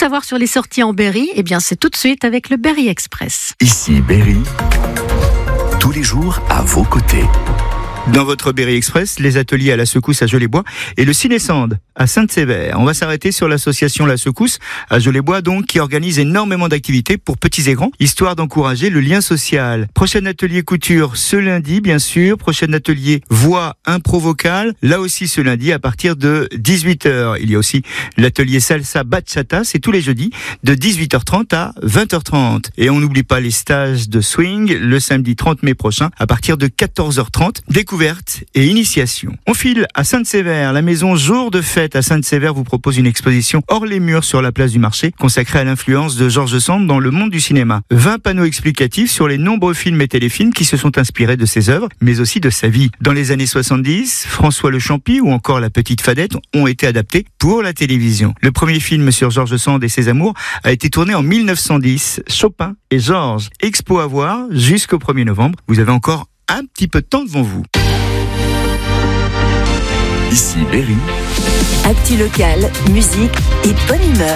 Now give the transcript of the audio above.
savoir sur les sorties en Berry, eh bien c'est tout de suite avec le Berry Express. Ici Berry, tous les jours à vos côtés. Dans votre Berry Express, les ateliers à la Secousse à Gelébois et le Ciné-Sand à Sainte-Sévère. On va s'arrêter sur l'association La Secousse à Gelébois, donc, qui organise énormément d'activités pour petits et grands, histoire d'encourager le lien social. Prochain atelier couture ce lundi, bien sûr. Prochain atelier voix impro vocale, là aussi ce lundi à partir de 18h. Il y a aussi l'atelier salsa bachata, c'est tous les jeudis de 18h30 à 20h30. Et on n'oublie pas les stages de swing le samedi 30 mai prochain à partir de 14h30. Découverte et initiation. On file à Sainte-Sévère. La maison Jour de Fête à Sainte-Sévère vous propose une exposition hors les murs sur la place du marché consacrée à l'influence de George Sand dans le monde du cinéma. 20 panneaux explicatifs sur les nombreux films et téléfilms qui se sont inspirés de ses œuvres, mais aussi de sa vie. Dans les années 70, François le Champy ou encore La Petite Fadette ont été adaptés pour la télévision. Le premier film sur George Sand et ses amours a été tourné en 1910. Chopin et Georges. Expo à voir jusqu'au 1er novembre. Vous avez encore un petit peu de temps devant vous. Ici Berry. Actu local, musique et bonne humeur.